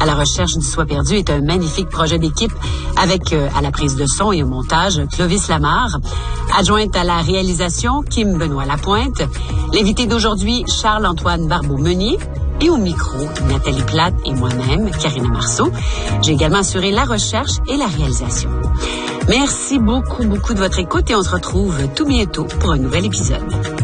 à la recherche du soi perdu est un magnifique projet d'équipe avec, à la prise de son et au montage, Clovis Lamarre. Adjointe à la réalisation, Kim Benoît-Lapointe. L'invité d'aujourd'hui, Charles-Antoine Barbeau-Meunier. Et au micro, Nathalie Plate et moi-même, Karina Marceau. J'ai également assuré la recherche et la réalisation. Merci beaucoup de votre écoute et on se retrouve tout bientôt pour un nouvel épisode.